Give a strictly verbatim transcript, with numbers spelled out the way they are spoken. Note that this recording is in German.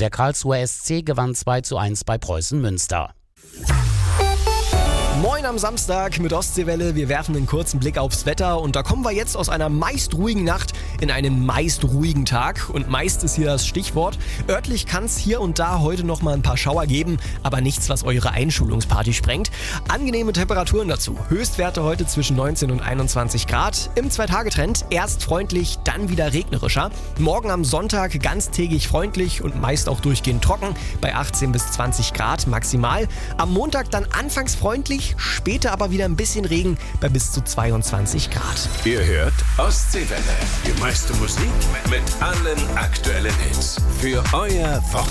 und der Karlsruher S C gewann zwei zu eins bei Preußen Münster. Moin am Samstag mit Ostseewelle. Wir werfen einen kurzen Blick aufs Wetter und da kommen wir jetzt aus einer meist ruhigen Nacht in einen meist ruhigen Tag. Und meist ist hier das Stichwort. Örtlich kann es hier und da heute noch mal ein paar Schauer geben, aber nichts, was eure Einschulungsparty sprengt. Angenehme Temperaturen dazu. Höchstwerte heute zwischen neunzehn und einundzwanzig Grad. Im Zwei-Tage-Trend erst freundlich, dann wieder regnerischer. Morgen am Sonntag ganztägig freundlich und meist auch durchgehend trocken bei achtzehn bis zwanzig Grad maximal. Am Montag dann anfangs freundlich, später aber wieder ein bisschen Regen bei bis zu zweiundzwanzig Grad. Ihr hört Ostseewelle. Die meiste Musik mit allen aktuellen Hits. Für euer Wochenende.